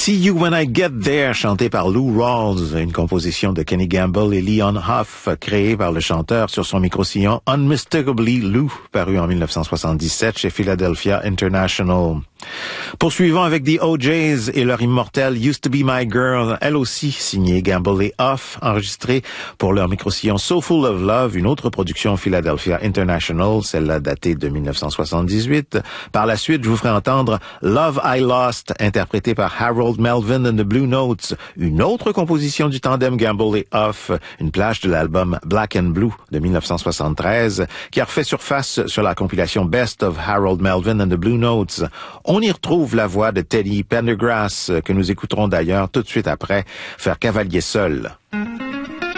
See You When I Get There, chanté par Lou Rawls, une composition de Kenny Gamble et Leon Huff, créée par le chanteur sur son micro-sillon Unmistakably Lou, paru en 1977 chez Philadelphia International. Poursuivons avec The OJs et leur immortelle Used to Be My Girl, elle aussi signée Gamble et Huff, enregistrée pour leur micro-sillon So Full of Love, une autre production Philadelphia International, celle-là datée de 1978. Par la suite, je vous ferai entendre Love I Lost, interprété par Harold Melvin and the Blue Notes, une autre composition du tandem Gamble et Huff, une plage de l'album Black and Blue de 1973, qui a refait surface sur la compilation Best of Harold Melvin and the Blue Notes. On y retrouve la voix de Teddy Pendergrass, que nous écouterons d'ailleurs tout de suite après faire cavalier seul.